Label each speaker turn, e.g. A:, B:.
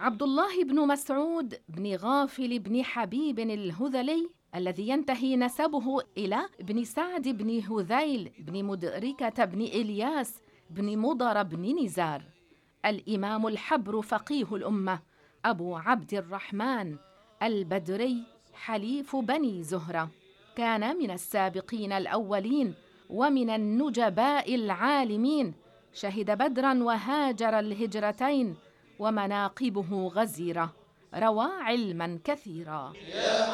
A: عبد الله بن مسعود بن غافل بن حبيب الهذلي الذي ينتهي نسبه إلى ابن سعد بن هذيل بن مدركة بن إلياس بن مضر بن نزار. الإمام الحبر فقيه الأمة أبو عبد الرحمن البدري حليف بني زهرة، كان من السابقين الأولين ومن النجباء العالمين، شهد بدرا وهاجر الهجرتين، ومناقبه غزيرة، روى علما كثيرا.